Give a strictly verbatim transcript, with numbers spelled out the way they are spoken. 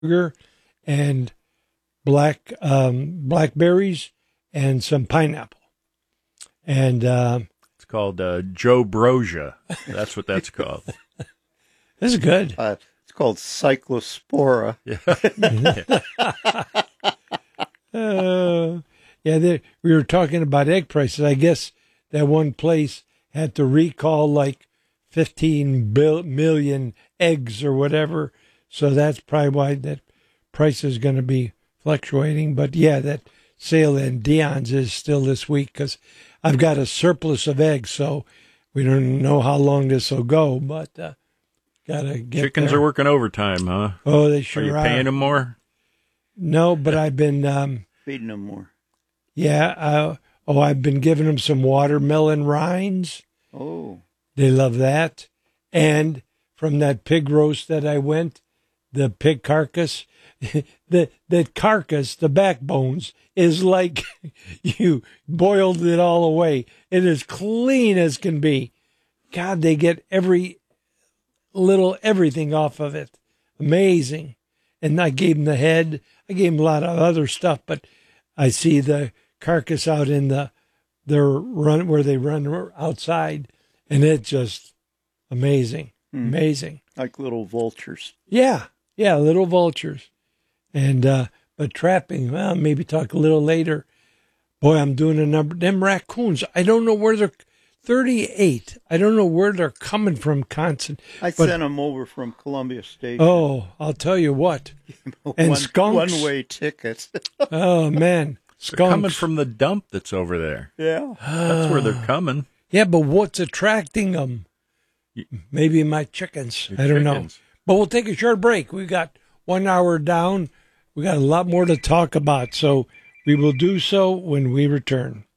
sugar and black um, blackberries and some pineapple. And uh, it's called uh, Joe Brosia. That's what that's called. This is good. Uh, it's called Cyclospora. uh, yeah, they, we were talking about egg prices. I guess that one place had to recall like fifteen bil- million eggs or whatever. So that's probably why that price is going to be fluctuating. But yeah, that sale in Dion's is still this week because I've got a surplus of eggs. So we don't know how long this will go, but uh, got to get Chickens there. are working overtime, huh? Oh, they sure are. You are. paying them more? No, but I've been... Um, Feeding them more. Yeah. Uh, oh, I've been giving them some watermelon rinds. Oh. They love that. And from that pig roast that I went, the pig carcass, the that carcass, the backbones, is like you boiled it all away. It is clean as can be. God, they get every little everything off of it. Amazing. And I gave them the head. I gave them a lot of other stuff, but I see the carcass out in the their run where they run outside, and it's just amazing, hmm. amazing. Like little vultures. Yeah, yeah, little vultures. And uh, but trapping, well, maybe talk a little later. Boy, I'm doing a number. Them raccoons, I don't know where they're. thirty-eight. I don't know where they're coming from, constant. I but, sent them over from Columbia Station. Oh, I'll tell you what. And one, skunks. One-way tickets. Oh, man. Skunks. They're coming from the dump that's over there. Yeah. That's where they're coming. Yeah, but what's attracting them? Maybe my chickens. Your I don't chickens. know. But we'll take a short break. We got one hour down. We got a lot more to talk about, so we will do so when we return.